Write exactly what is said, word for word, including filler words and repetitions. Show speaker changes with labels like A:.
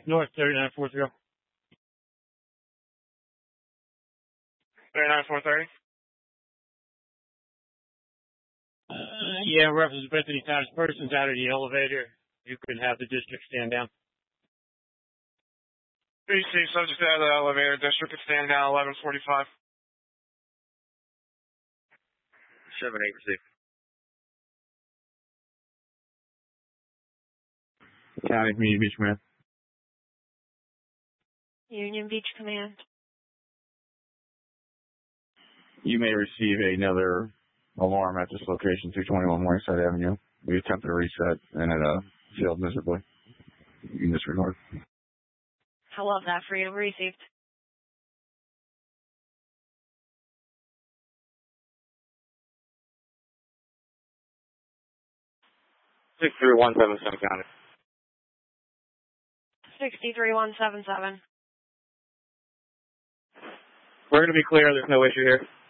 A: North thirty-nine four zero.
B: thirty-nine four thirty?
A: Uh, yeah, reference Bethany Times. Person's out of the elevator. You could have the district stand down.
B: B C, subject out of the elevator. District could stand down eleven forty-five.
C: seven eight receive.
D: County Community Beach Command.
E: Union Beach Command.
D: You may receive another alarm at this location, two twenty-one Morningside Avenue. We attempted to reset and it uh, failed miserably. You can disregard.
E: I love that. Freedom received.
C: six three one seven seven County.
E: six three one seven seven.
C: We're going to be clear. There's no issue here.